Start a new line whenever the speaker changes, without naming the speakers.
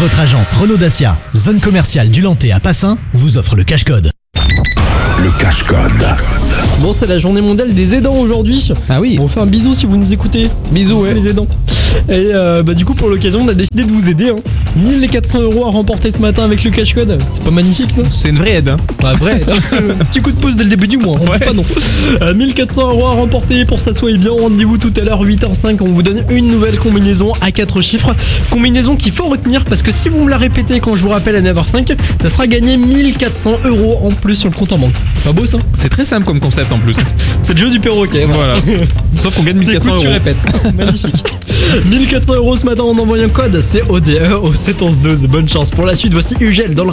Votre agence Renault Dacia, zone commerciale du Lantais à Passin, vous offre le cash code.
Le cash code.
Bon, c'est la journée mondiale des aidants aujourd'hui.
Ah oui.
On fait un bisou si vous nous écoutez.
Bisous, ouais.
Les aidants. Et du coup, pour l'occasion, on a décidé de vous aider. 1400 € à remporter ce matin avec le cash code. C'est pas magnifique ça?
C'est une vraie aide. Hein.
Pas vrai. Petit coup de pouce dès le début du mois. On dit pas non. 1400 € à remporter. Pour ça, soyez bien. Rendez-vous tout à l'heure, 8h05. On vous donne une nouvelle combinaison à 4 chiffres. Combinaison qu'il faut retenir parce que si vous me la répétez quand je vous rappelle à 9h05, ça sera gagné 1400 € en plus sur le compte en banque. C'est pas beau ça?
C'est très simple comme concept en plus.
C'est le jeu du perroquet.
Voilà. Sauf qu'on gagne 1400
Tu
€.
répètes. Magnifique. 1400 € ce matin en envoyant code CODE au 71112. Bonne chance pour la suite. Voici Ugel dans le